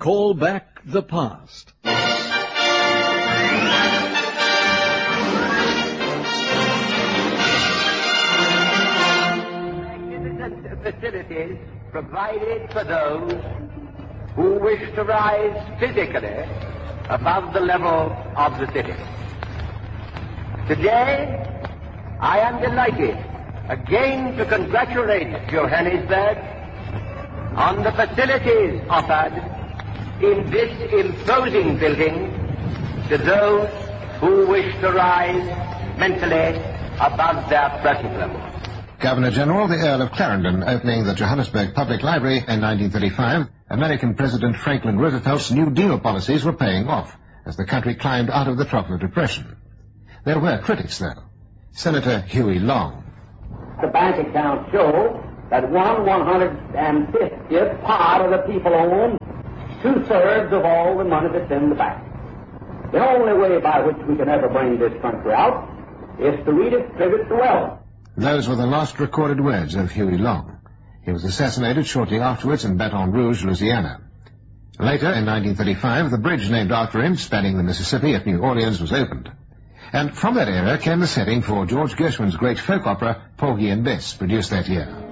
call back the past. Magnificent facilities provided for those who wish to rise physically above the level of the city. Today, I am delighted again to congratulate Johannesburg on the facilities offered in this imposing building to those who wish to rise mentally above their present level. Governor-General, the Earl of Clarendon, opening the Johannesburg Public Library in 1935, American President Franklin Roosevelt's New Deal policies were paying off as the country climbed out of the trough of depression. There were critics, though. Senator Huey Long. The bank accounts show that 1/150th part of the people own 2/3 of all the money that's in the bank. The only way by which we can ever bring this country out is to redistribute the wealth. Those were the last recorded words of Huey Long. He was assassinated shortly afterwards in Baton Rouge, Louisiana. Later, in 1935, the bridge named after him, spanning the Mississippi at New Orleans, was opened. And from that era came the setting for George Gershwin's great folk opera, Porgy and Bess, produced that year.